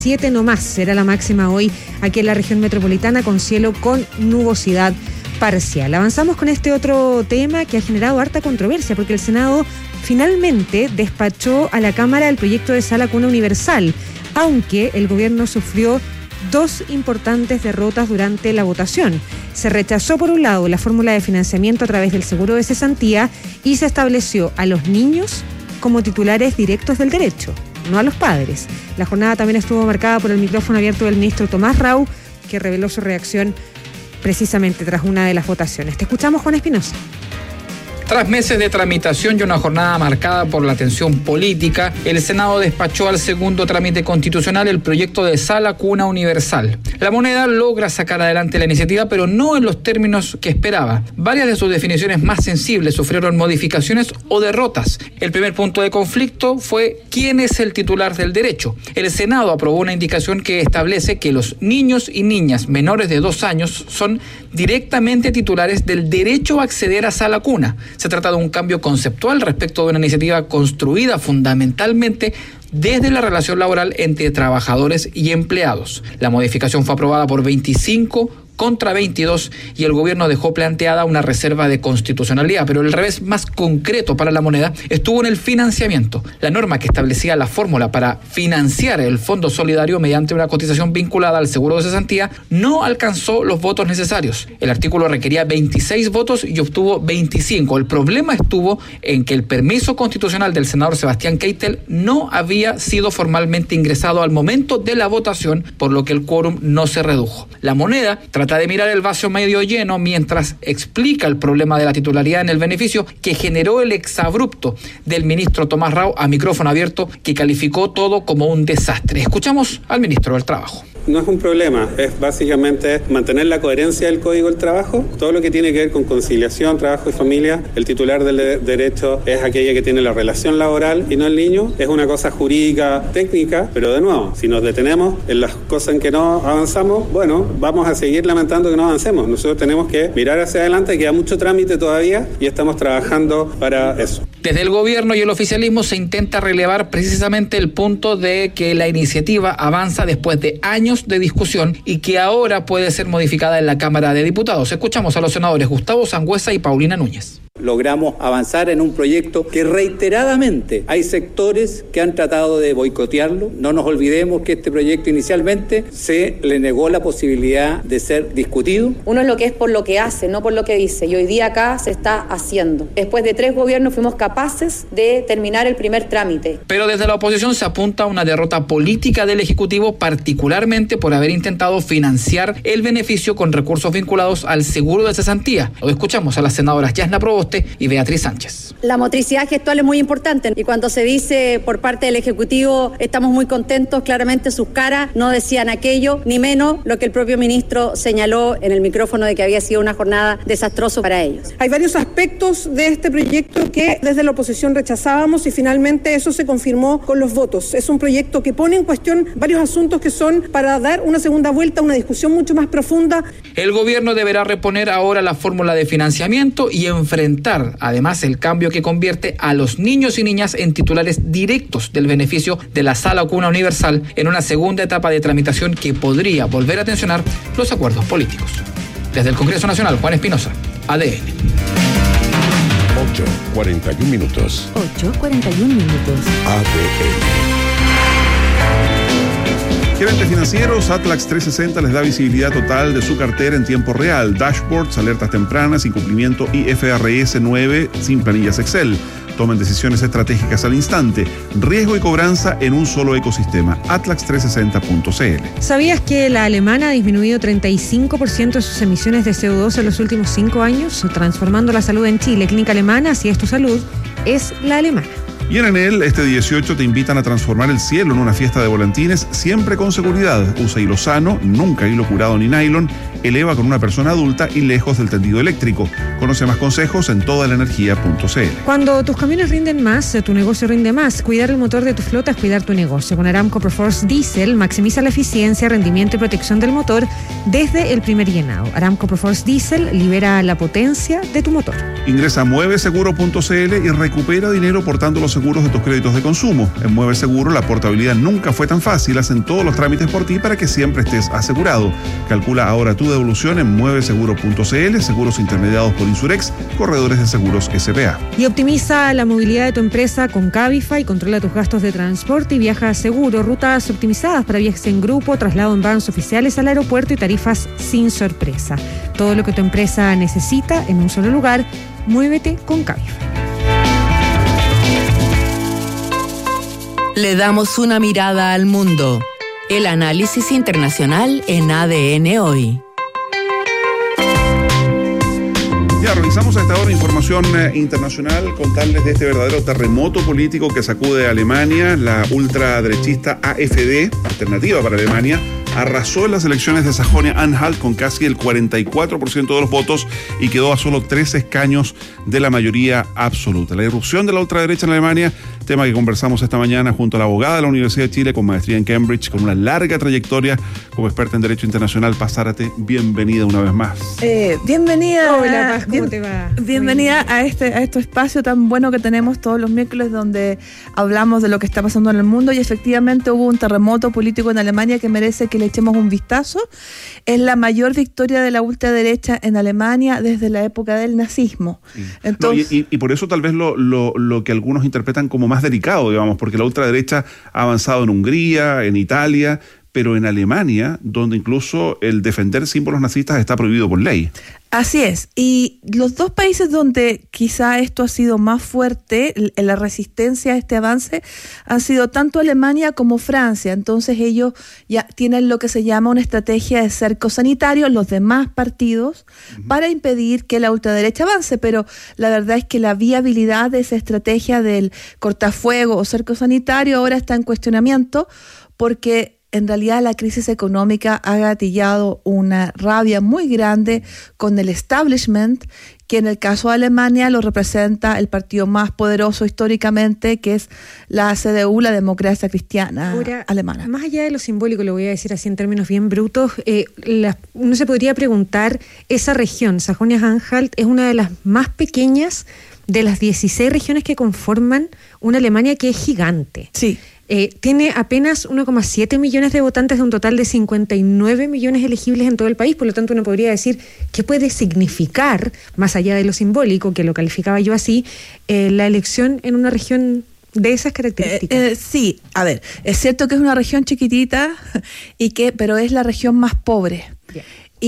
7 no más será la máxima hoy aquí en la región metropolitana, con cielo con nubosidad parcial. Avanzamos con este otro tema que ha generado harta controversia, porque el Senado finalmente despachó a la Cámara el proyecto de sala cuna universal, aunque el gobierno sufrió 2 importantes derrotas durante la votación. Se rechazó, por un lado, la fórmula de financiamiento a través del seguro de cesantía y se estableció a los niños como titulares directos del derecho, no a los padres. La jornada también estuvo marcada por el micrófono abierto del ministro Tomás Rau, que reveló su reacción precisamente tras una de las votaciones. Te escuchamos, Juan Espinosa. Tras meses de tramitación y una jornada marcada por la tensión política, el Senado despachó al segundo trámite constitucional el proyecto de sala cuna universal. La Moneda logra sacar adelante la iniciativa, pero no en los términos que esperaba. Varias de sus definiciones más sensibles sufrieron modificaciones o derrotas. El primer punto de conflicto fue quién es el titular del derecho. El Senado aprobó una indicación que establece que los niños y niñas menores de 2 años son directamente titulares del derecho a acceder a sala cuna. Se trata de un cambio conceptual respecto de una iniciativa construida fundamentalmente desde la relación laboral entre trabajadores y empleados. La modificación fue aprobada por 25 contra 22 y el gobierno dejó planteada una reserva de constitucionalidad, pero el revés más concreto para la Moneda estuvo en el financiamiento. La norma que establecía la fórmula para financiar el Fondo Solidario mediante una cotización vinculada al seguro de cesantía no alcanzó los votos necesarios. El artículo requería 26 votos y obtuvo 25. El problema estuvo en que el permiso constitucional del senador Sebastián Keitel no había sido formalmente ingresado al momento de la votación, por lo que el quórum no se redujo. La Moneda trata de mirar el vaso medio lleno mientras explica el problema de la titularidad en el beneficio que generó el exabrupto del ministro Tomás Rau a micrófono abierto, que calificó todo como un desastre. Escuchamos al ministro del Trabajo. No es un problema, es básicamente mantener la coherencia del Código del Trabajo. Todo lo que tiene que ver con conciliación, trabajo y familia, el titular del derecho es aquella que tiene la relación laboral y no el niño. Es una cosa jurídica, técnica, pero de nuevo, si nos detenemos en las cosas en que no avanzamos, bueno, vamos a seguir lamentando que no avancemos. Nosotros tenemos que mirar hacia adelante, queda mucho trámite todavía y estamos trabajando para eso. Desde el gobierno y el oficialismo se intenta relevar precisamente el punto de que la iniciativa avanza después de años de discusión y que ahora puede ser modificada en la Cámara de Diputados. Escuchamos a los senadores Gustavo Sangüesa y Paulina Núñez. Logramos avanzar en un proyecto que reiteradamente hay sectores que han tratado de boicotearlo. No nos olvidemos que este proyecto inicialmente se le negó la posibilidad de ser discutido. Uno es lo que es por lo que hace, no por lo que dice. Y hoy día acá se está haciendo. Después de 3 gobiernos fuimos capaces de terminar el primer trámite. Pero desde la oposición se apunta a una derrota política del Ejecutivo, particularmente por haber intentado financiar el beneficio con recursos vinculados al seguro de cesantía. Lo escuchamos a las senadoras Yasna Proboste y Beatriz Sánchez. La motricidad gestual es muy importante y cuando se dice por parte del Ejecutivo estamos muy contentos, claramente sus caras no decían aquello, ni menos lo que el propio ministro señaló en el micrófono de que había sido una jornada desastrosa para ellos. Hay varios aspectos de este proyecto que desde la oposición rechazábamos y finalmente eso se confirmó con los votos. Es un proyecto que pone en cuestión varios asuntos que son para dar una segunda vuelta, una discusión mucho más profunda. El gobierno deberá reponer ahora la fórmula de financiamiento y enfrentar además el cambio que convierte a los niños y niñas en titulares directos del beneficio de la sala cuna universal en una segunda etapa de tramitación que podría volver a tensionar los acuerdos políticos. Desde el Congreso Nacional, Juan Espinosa, ADN. 8:41 minutos. 8:41 minutos. ADN. Gerentes financieros, Atlax 360 les da visibilidad total de su cartera en tiempo real, dashboards, alertas tempranas, incumplimiento IFRS 9 sin planillas Excel. Tomen decisiones estratégicas al instante, riesgo y cobranza en un solo ecosistema. Atlax360.cl. ¿Sabías que la alemana ha disminuido 35% de sus emisiones de CO2 en los últimos 5 años? Transformando la salud en Chile. Clínica Alemana, si es tu salud, es la alemana. Y en Enel, este 18 te invitan a transformar el cielo en una fiesta de volantines, siempre con seguridad. Usa hilo sano, nunca hilo curado ni nylon. Eleva con una persona adulta y lejos del tendido eléctrico. Conoce más consejos en todalaenergia.cl. Cuando tus camiones rinden más, tu negocio rinde más. Cuidar el motor de tu flota es cuidar tu negocio. Con Aramco Perforce Diesel maximiza la eficiencia, rendimiento y protección del motor desde el primer llenado. Aramco Perforce Diesel libera la potencia de tu motor. Ingresa a mueveseguro.cl y recupera dinero portando los seguros seguros de tus créditos de consumo. En Mueve Seguro la portabilidad nunca fue tan fácil. Hacen todos los trámites por ti para que siempre estés asegurado. Calcula ahora tu devolución en mueveseguro.cl, seguros intermediados por Insurex, corredores de seguros SPA. Y optimiza la movilidad de tu empresa con Cabify, controla tus gastos de transporte y viaja seguro. Rutas optimizadas para viajes en grupo, traslado en vans oficiales al aeropuerto y tarifas sin sorpresa. Todo lo que tu empresa necesita en un solo lugar. Muévete con Cabify. Le damos una mirada al mundo. El análisis internacional en ADN Hoy. Ya, revisamos a esta hora información internacional, contarles de este verdadero terremoto político que sacude a Alemania. La ultraderechista AfD, Alternativa para Alemania, arrasó en las elecciones de Sajonia-Anhalt con casi el 44% de los votos y quedó a solo 3 escaños de la mayoría absoluta. La irrupción de la ultraderecha en Alemania, tema que conversamos esta mañana junto a la abogada de la Universidad de Chile con maestría en Cambridge, con una larga trayectoria como experta en Derecho Internacional. Paz Zárate, bienvenida una vez más. Bienvenida. Hola, Paz, ¿cómo te va? Bienvenida a este espacio tan bueno que tenemos todos los miércoles, donde hablamos de lo que está pasando en el mundo, y efectivamente hubo un terremoto político en Alemania que merece que le echemos un vistazo. Es la mayor victoria de la ultraderecha en Alemania desde la época del nazismo. Entonces, y por eso tal vez lo que algunos interpretan como más delicado, digamos, porque la ultraderecha ha avanzado en Hungría, en Italia, pero en Alemania, donde incluso el defender símbolos nazistas está prohibido por ley. Así es, y los dos países donde quizá esto ha sido más fuerte, la resistencia a este avance, han sido tanto Alemania como Francia. Entonces ellos ya tienen lo que se llama una estrategia de cerco sanitario, los demás partidos, para impedir que la ultraderecha avance, pero la verdad es que la viabilidad de esa estrategia del cortafuego o cerco sanitario ahora está en cuestionamiento, porque en realidad la crisis económica ha gatillado una rabia muy grande con el establishment, que en el caso de Alemania lo representa el partido más poderoso históricamente, que es la CDU, la Democracia Cristiana Alemana. Más allá de lo simbólico, lo voy a decir así en términos bien brutos, uno se podría preguntar, esa región, Sajonia-Anhalt, es una de las más pequeñas de las 16 regiones que conforman una Alemania que es gigante. Sí. Tiene apenas 1,7 millones de votantes de un total de 59 millones elegibles en todo el país. Por lo tanto, uno podría decir qué puede significar, más allá de lo simbólico, que lo calificaba yo así, la elección en una región de esas características. Sí, a ver, es cierto que es una región chiquitita, pero es la región más pobre. Yeah.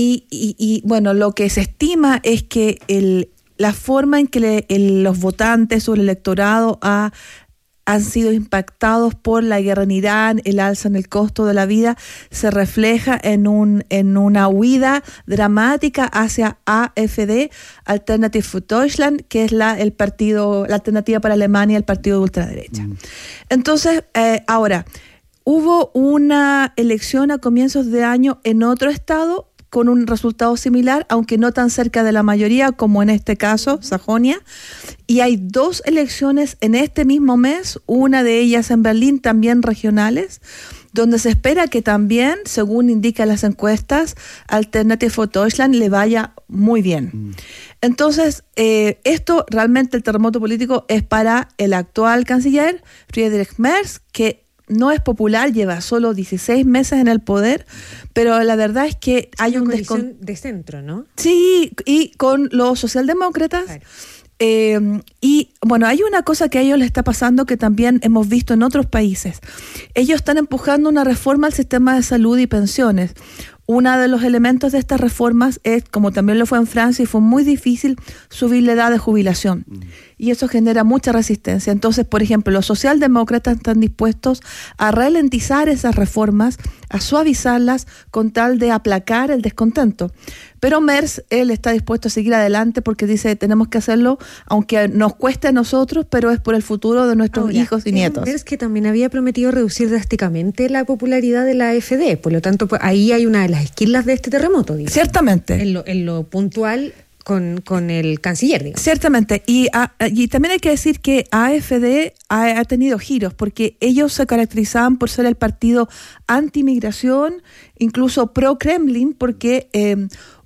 Y bueno, lo que se estima es que la forma en que los votantes o el electorado han sido impactados por la guerra en Irán, el alza en el costo de la vida, se refleja en una huida dramática hacia AfD, Alternative für Deutschland, que es la alternativa para Alemania, el partido de ultraderecha. Entonces, ahora, hubo una elección a comienzos de año en otro estado con un resultado similar, aunque no tan cerca de la mayoría como en este caso, Sajonia. Y hay 2 elecciones en este mismo mes, una de ellas en Berlín, también regionales, donde se espera que también, según indican las encuestas, Alternative für Deutschland le vaya muy bien. Entonces, esto realmente, el terremoto político, es para el actual canciller, Friedrich Merz, que no es popular, lleva solo 16 meses en el poder, pero la verdad es que hay un coalición de centro, ¿no? Sí, y con los socialdemócratas. Claro. Y bueno, hay una cosa que a ellos les está pasando que también hemos visto en otros países. Ellos están empujando una reforma al sistema de salud y pensiones. Uno de los elementos de estas reformas es, como también lo fue en Francia, y fue muy difícil subir la edad de jubilación. Y eso genera mucha resistencia. Entonces, por ejemplo, los socialdemócratas están dispuestos a ralentizar esas reformas, a suavizarlas con tal de aplacar el descontento. Pero Merz, él está dispuesto a seguir adelante porque dice, tenemos que hacerlo, aunque nos cueste a nosotros, pero es por el futuro de nuestros hijos y nietos. Merz, que también había prometido reducir drásticamente la popularidad de la AfD, por lo tanto, pues, ahí hay una de las esquilas de este terremoto, digamos. Ciertamente. En lo puntual con el canciller, digamos. Ciertamente, y también hay que decir que AfD ha tenido giros, porque ellos se caracterizaban por ser el partido anti-migración, incluso pro-Kremlin, porque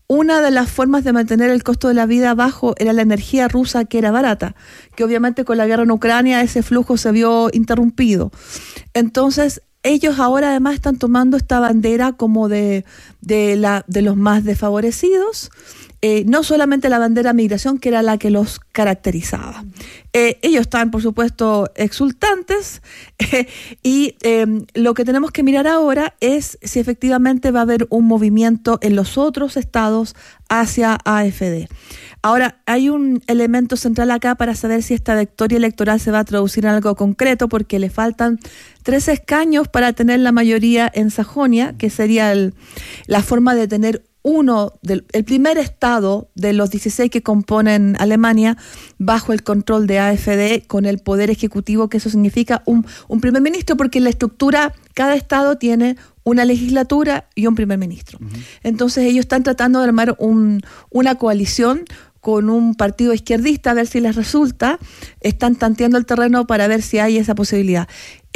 una de las formas de mantener el costo de la vida bajo era la energía rusa, que era barata, que obviamente con la guerra en Ucrania ese flujo se vio interrumpido. Entonces, ellos ahora además están tomando esta bandera como de los más desfavorecidos, no solamente la bandera migración, que era la que los caracterizaba. Ellos están, por supuesto, exultantes y lo que tenemos que mirar ahora es si efectivamente va a haber un movimiento en los otros estados hacia AfD. Ahora, hay un elemento central acá para saber si esta victoria electoral se va a traducir en algo concreto, porque le faltan 3 escaños para tener la mayoría en Sajonia, que sería la forma de tener el primer estado de los 16 que componen Alemania bajo el control de AfD, con el poder ejecutivo, que eso significa un primer ministro, porque en la estructura cada estado tiene una legislatura y un primer ministro. Uh-huh. Entonces ellos están tratando de armar una coalición con un partido izquierdista, a ver si les resulta. Están tanteando el terreno para ver si hay esa posibilidad.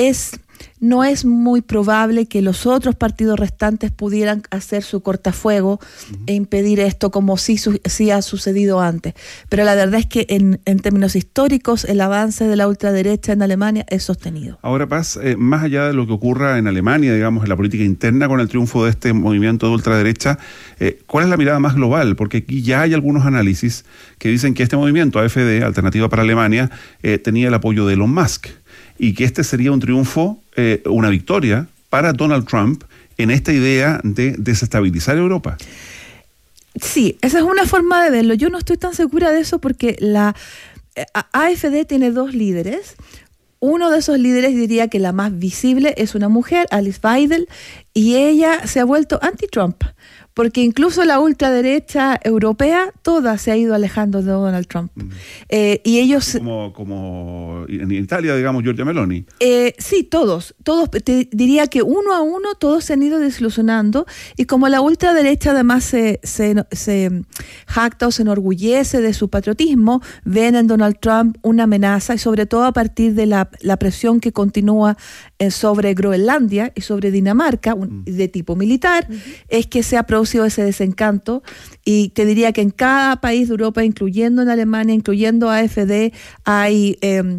No es muy probable que los otros partidos restantes pudieran hacer su cortafuego e impedir esto, como sí ha sucedido antes. Pero la verdad es que en términos históricos el avance de la ultraderecha en Alemania es sostenido. Ahora, Paz, más allá de lo que ocurra en Alemania, digamos, en la política interna con el triunfo de este movimiento de ultraderecha, ¿cuál es la mirada más global? Porque aquí ya hay algunos análisis que dicen que este movimiento AfD, Alternativa para Alemania, tenía el apoyo de Elon Musk, y que este sería un triunfo, una victoria para Donald Trump en esta idea de desestabilizar Europa. Sí, esa es una forma de verlo. Yo no estoy tan segura de eso, porque la AfD tiene 2 líderes. Uno de esos líderes, diría que la más visible, es una mujer, Alice Weidel, y ella se ha vuelto anti-Trump, porque incluso la ultraderecha europea toda se ha ido alejando de Donald Trump. Y ellos... Como en Italia, digamos, Giorgia Meloni. Sí, todos, te diría que uno a uno todos se han ido desilusionando, y como la ultraderecha además se jacta o se enorgullece de su patriotismo, ven en Donald Trump una amenaza, y sobre todo a partir de la presión que continúa sobre Groenlandia y sobre Dinamarca, de tipo militar, es que se ha producido ese desencanto. Y te diría que en cada país de Europa, incluyendo en Alemania, incluyendo AfD, hay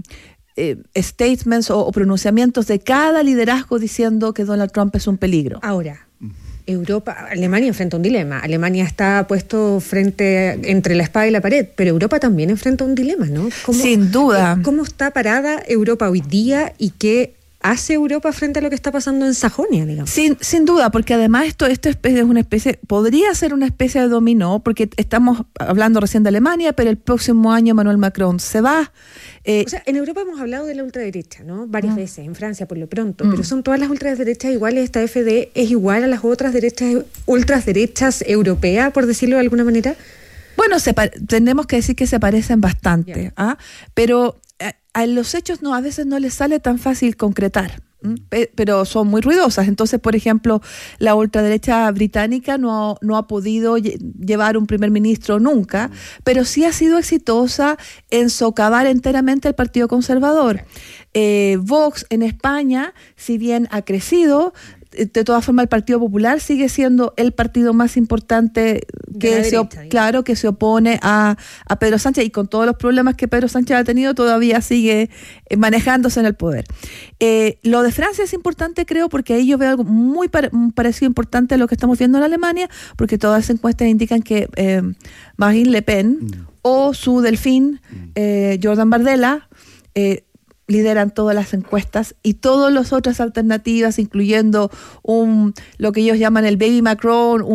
statements o pronunciamientos de cada liderazgo diciendo que Donald Trump es un peligro. Ahora, Alemania enfrenta un dilema. Alemania está puesto entre la espada y la pared, pero Europa también enfrenta un dilema, ¿no? Sin duda. ¿Cómo está parada Europa hoy día y qué hace Europa frente a lo que está pasando en Sajonia, digamos? Sin duda, porque además esto es una especie, podría ser una especie de dominó, porque estamos hablando recién de Alemania, pero el próximo año Emmanuel Macron se va. O sea, en Europa hemos hablado de la ultraderecha, ¿no? Varias veces, en Francia por lo pronto, pero ¿son todas las ultraderechas iguales? ¿Esta AfD es igual a las otras ultraderechas europeas, por decirlo de alguna manera? Bueno, tenemos que decir que se parecen bastante, pero a los hechos a veces no les sale tan fácil concretar, pero son muy ruidosas. Entonces, por ejemplo, la ultraderecha británica no ha podido llevar un primer ministro nunca, pero sí ha sido exitosa en socavar enteramente el Partido Conservador. Vox en España, si bien ha crecido, de todas formas el Partido Popular sigue siendo el partido más importante que se opone a Pedro Sánchez, y con todos los problemas que Pedro Sánchez ha tenido todavía sigue manejándose en el poder. Lo de Francia es importante, creo, porque ahí yo veo algo muy parecido importante a lo que estamos viendo en Alemania, porque todas las encuestas indican que Marine Le Pen o su delfín Jordan Bardella lideran todas las encuestas, y todas las otras alternativas, incluyendo lo que ellos llaman el baby Macron,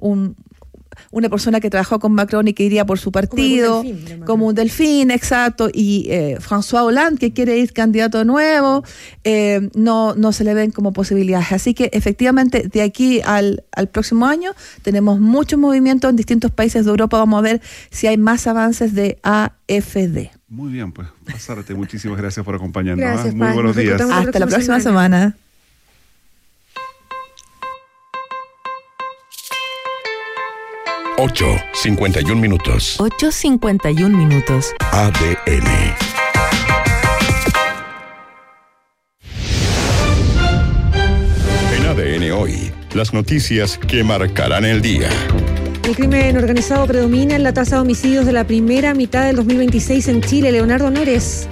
una persona que trabajó con Macron y que iría por su partido, como un delfín, exacto, y François Hollande, que quiere ir candidato de nuevo, no se le ven como posibilidades. Así que efectivamente de aquí al próximo año tenemos mucho movimiento en distintos países de Europa. Vamos a ver si hay más avances de AfD. Muy bien, pues, Paz, muchísimas gracias por acompañarnos. Gracias, Muy buenos días. Hasta la próxima semana. Ocho 51 minutos. 8:51 minutos. ADN. En ADN hoy, las noticias que marcarán el día. El crimen organizado predomina en la tasa de homicidios de la primera mitad del 2026 en Chile. Leonardo Nores.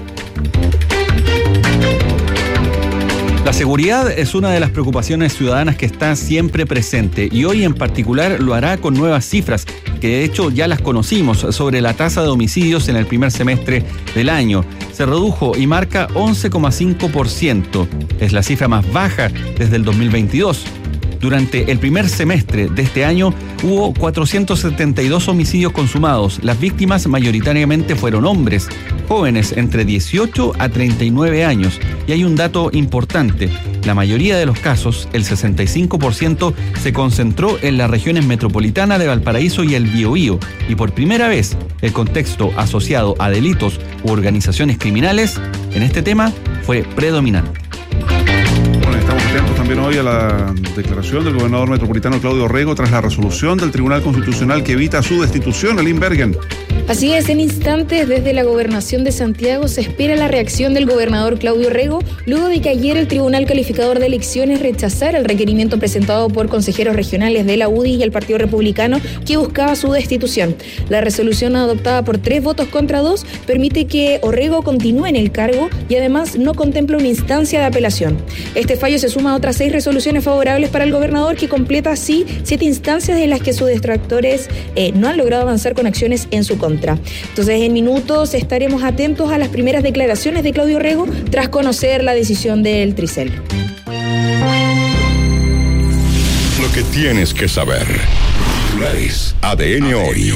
La seguridad es una de las preocupaciones ciudadanas que está siempre presente y hoy en particular lo hará con nuevas cifras, que de hecho ya las conocimos, sobre la tasa de homicidios en el primer semestre del año. Se redujo y marca 11,5%. Es la cifra más baja desde el 2022. Durante el primer semestre de este año hubo 472 homicidios consumados. Las víctimas mayoritariamente fueron hombres, jóvenes entre 18 a 39 años. Y hay un dato importante. La mayoría de los casos, el 65%, se concentró en las regiones metropolitanas de Valparaíso y el Biobío. Y por primera vez, el contexto asociado a delitos u organizaciones criminales en este tema fue predominante. Estamos atentos también hoy a la declaración del gobernador metropolitano Claudio Orrego tras la resolución del Tribunal Constitucional que evita su destitución. Elin Bergen. Así es, en instantes desde la Gobernación de Santiago se espera la reacción del gobernador Claudio Orrego luego de que ayer el Tribunal Calificador de Elecciones rechazara el requerimiento presentado por consejeros regionales de la UDI y el Partido Republicano que buscaba su destitución. La resolución adoptada por 3 votos contra 2 permite que Orrego continúe en el cargo y además no contempla una instancia de apelación. Este fallo se suma a otras 6 resoluciones favorables para el gobernador que completa así 7 instancias en las que sus detractores no han logrado avanzar con acciones en su contra. Entonces, en minutos estaremos atentos a las primeras declaraciones de Claudio Orrego tras conocer la decisión del Tricel. Lo que tienes que saber. ADN hoy.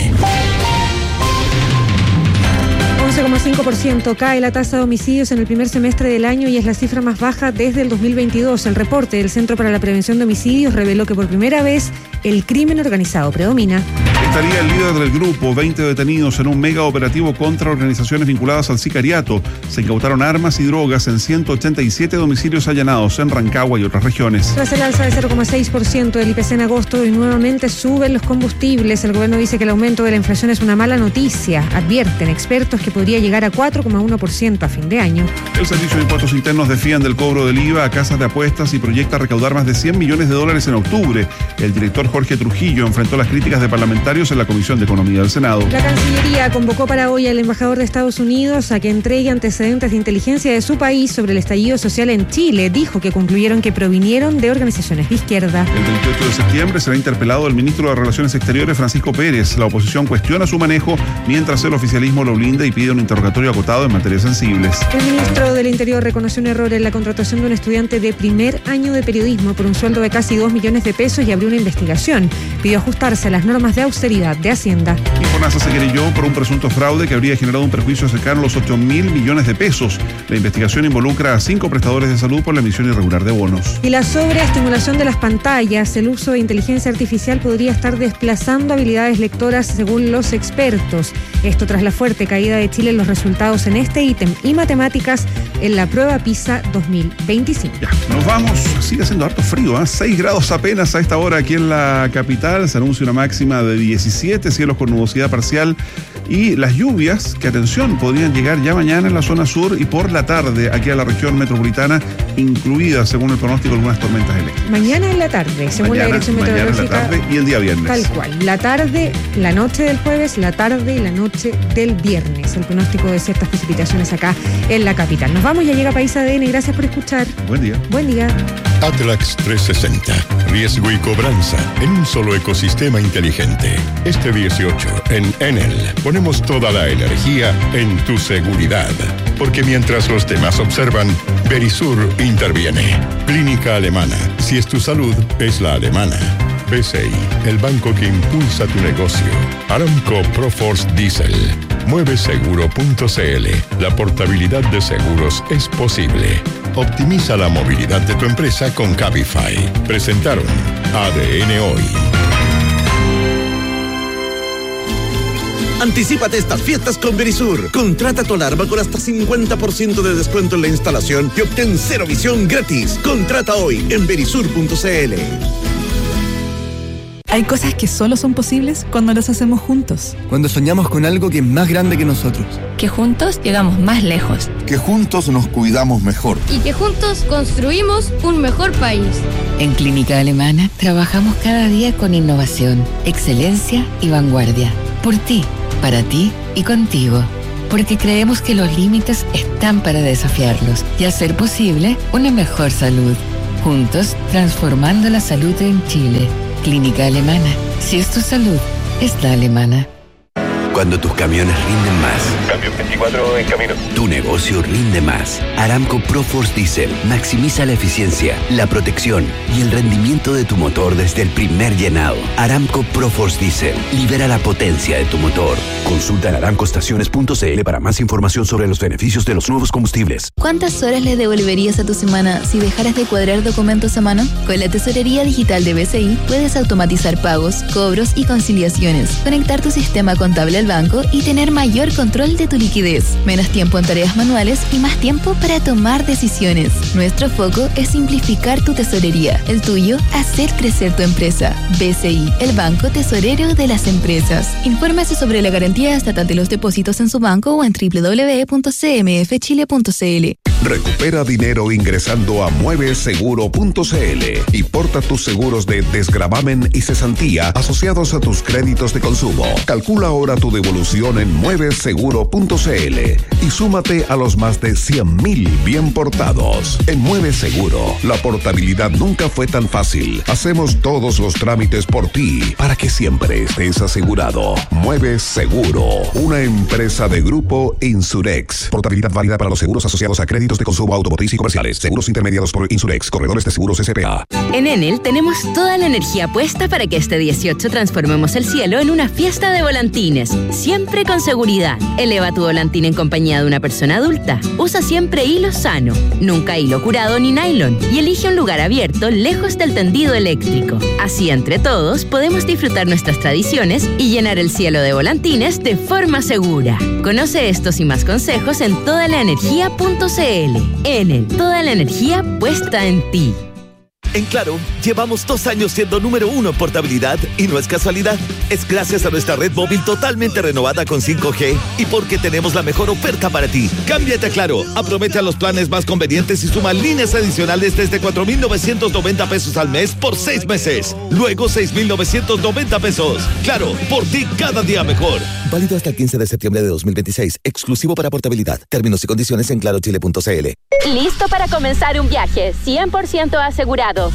11,5% cae la tasa de homicidios en el primer semestre del año y es la cifra más baja desde el 2022. El reporte del Centro para la Prevención de Homicidios reveló que por primera vez el crimen organizado predomina. Estaría el líder del grupo, 20 detenidos en un mega operativo contra organizaciones vinculadas al sicariato. Se incautaron armas y drogas en 187 domicilios allanados en Rancagua y otras regiones. Tras el alza de 0,6% del IPC en agosto y nuevamente suben los combustibles, el gobierno dice que el aumento de la inflación es una mala noticia. Advierten expertos que podría llegar a 4,1% a fin de año. El Servicio de Impuestos Internos defiende el cobro del IVA a casas de apuestas y proyecta recaudar más de $100 millones en octubre. El director Jorge Trujillo enfrentó las críticas de parlamentarios en la Comisión de Economía del Senado. La Cancillería convocó para hoy al embajador de Estados Unidos a que entregue antecedentes de inteligencia de su país sobre el estallido social en Chile. Dijo que concluyeron que provinieron de organizaciones de izquierda. El 28 de septiembre será interpelado el ministro de Relaciones Exteriores, Francisco Pérez. La oposición cuestiona su manejo, mientras el oficialismo lo blinda y pide un interrogatorio acotado en materias sensibles. El ministro del Interior reconoció un error en la contratación de un estudiante de primer año de periodismo por un sueldo de casi 2 millones de pesos y abrió una investigación. Pidió ajustarse a las normas de austeridad de Hacienda. Infonasa se querelló por un presunto fraude que habría generado un perjuicio cercano a los 8.000 millones de pesos. La investigación involucra a 5 prestadores de salud por la emisión irregular de bonos. Y la sobreestimulación de las pantallas, el uso de inteligencia artificial podría estar desplazando habilidades lectoras según los expertos. Esto tras la fuerte caída de Chile en los resultados en este ítem y matemáticas en la prueba PISA 2025. Ya, nos vamos. Sigue siendo harto frío, 6 grados apenas a esta hora aquí en la capital. Se anuncia una máxima de 17, cielos con nubosidad parcial y las lluvias, que atención, podrían llegar ya mañana en la zona sur y por la tarde aquí a la región metropolitana, incluidas, según el pronóstico, algunas tormentas eléctricas. Mañana en la tarde, según la Dirección Meteorológica. Mañana en la tarde y el día viernes. Tal cual. La tarde, la noche del jueves, la tarde y la noche del viernes. El pronóstico de ciertas precipitaciones acá en la capital. Nos vamos, ya llega País ADN. Gracias por escuchar. Buen día. Buen día. Atlax 360. Riesgo y cobranza en un solo ecosistema inteligente. Este 18 en Enel ponemos toda la energía en tu seguridad. Porque mientras los demás observan, Verisur interviene. Clínica Alemana. Si es tu salud, es la alemana. BCI, el banco que impulsa tu negocio. Aramco Proforce Diesel. Mueveseguro.cl. La portabilidad de seguros es posible. Optimiza la movilidad de tu empresa con Cabify. Presentaron ADN Hoy. Anticípate estas fiestas con Verisur. Contrata tu alarma con hasta 50% de descuento en la instalación y obtén cero visión gratis. Contrata hoy en verisur.cl. Hay cosas que solo son posibles cuando las hacemos juntos. Cuando soñamos con algo que es más grande que nosotros. Que juntos llegamos más lejos. Que juntos nos cuidamos mejor. Y que juntos construimos un mejor país. En Clínica Alemana trabajamos cada día con innovación, excelencia y vanguardia. Por ti, para ti y contigo. Porque creemos que los límites están para desafiarlos y hacer posible una mejor salud. Juntos, transformando la salud en Chile. Clínica Alemana. Si es tu salud, es la alemana. Cuando tus camiones rinden más. Cambio 24 en camino. Tu negocio rinde más. Aramco ProForce Diesel maximiza la eficiencia, la protección y el rendimiento de tu motor desde el primer llenado. Aramco ProForce Diesel libera la potencia de tu motor. Consulta en aramcoestaciones.cl para más información sobre los beneficios de los nuevos combustibles. ¿Cuántas horas le devolverías a tu semana si dejaras de cuadrar documentos a mano? Con la tesorería digital de BCI puedes automatizar pagos, cobros y conciliaciones, conectar tu sistema contable al banco y tener mayor control de tu liquidez, menos tiempo en tareas manuales y más tiempo para tomar decisiones. Nuestro foco es simplificar tu tesorería, el tuyo, hacer crecer tu empresa. BCI, el banco tesorero de las empresas. Infórmese sobre la garantía estatal de los depósitos en su banco o en www.cmfchile.cl. Recupera dinero ingresando a mueveseguro.cl y porta tus seguros de desgravamen y cesantía asociados a tus créditos de consumo. Calcula ahora tu devolución en mueveseguro.cl y súmate a los más de 100,000 bien portados. En Mueve Seguro, la portabilidad nunca fue tan fácil. Hacemos todos los trámites por ti para que siempre estés asegurado. Mueve Seguro, una empresa de Grupo Insurex. Portabilidad válida para los seguros asociados a créditos de consumo automotriz y comerciales. Seguros intermediados por Insurex, corredores de seguros SPA. En Enel tenemos toda la energía puesta para que este 18 transformemos el cielo en una fiesta de volantines. Siempre con seguridad. Eleva tu volantín en compañía de una persona adulta. Usa siempre hilo sano, nunca hilo curado ni nylon. Y elige un lugar abierto lejos del tendido eléctrico. Así, entre todos, podemos disfrutar nuestras tradiciones y llenar el cielo de volantines de forma segura. Conoce estos y más consejos en todalaenergia.cl. Enel, toda la energía puesta en ti. En Claro, llevamos 2 años siendo número 1 en portabilidad y no es casualidad. Es gracias a nuestra red móvil totalmente renovada con 5G y porque tenemos la mejor oferta para ti. Cámbiate a Claro, aprovecha los planes más convenientes y suma líneas adicionales desde 4,990 pesos al mes por 6 meses. Luego 6,990 pesos. Claro, por ti cada día mejor. Válido hasta el 15 de septiembre de 2026. Exclusivo para portabilidad. Términos y condiciones en clarochile.cl. Listo para comenzar un viaje 100% asegurado.